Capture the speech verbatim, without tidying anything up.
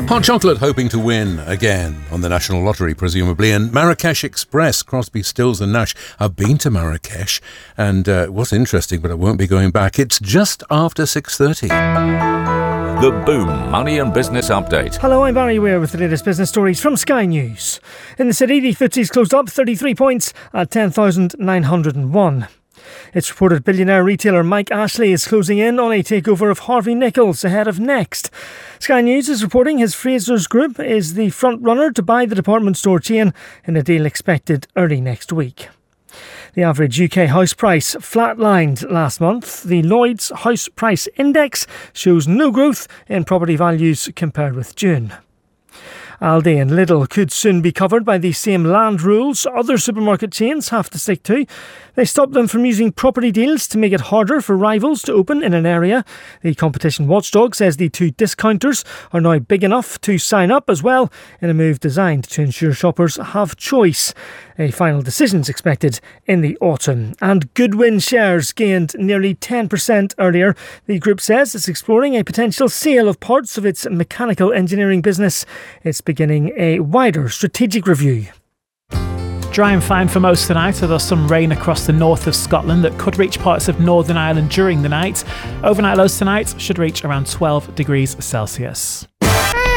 Hot chocolate hoping to win again on the National Lottery, presumably. And Marrakesh Express, Crosby, Stills and Nash. I've been to Marrakesh and uh, it was interesting, but I won't be going back. It's just after six thirty. The Boom Money and Business Update. Hello, I'm Barry Ware with the latest business stories from Sky News. In the city, the F T S E's closed up thirty-three points at ten thousand nine hundred one. It's reported billionaire retailer Mike Ashley is closing in on a takeover of Harvey Nichols ahead of Next. Sky News is reporting his Frasers Group is the front runner to buy the department store chain in a deal expected early next week. The average U K house price flatlined last month. The Lloyds House Price Index shows no growth in property values compared with June. Aldi and Lidl could soon be covered by the same land rules other supermarket chains have to stick to. They stopped them from using property deals to make it harder for rivals to open in an area. The competition watchdog says the two discounters are now big enough to sign up as well, in a move designed to ensure shoppers have choice. A final decision is expected in the autumn. And Goodwin shares gained nearly ten percent earlier. The group says it's exploring a potential sale of parts of its mechanical engineering business. It's beginning a wider strategic review. Dry and fine for most tonight, although some rain across the north of Scotland that could reach parts of Northern Ireland during the night. Overnight lows tonight should reach around twelve degrees Celsius.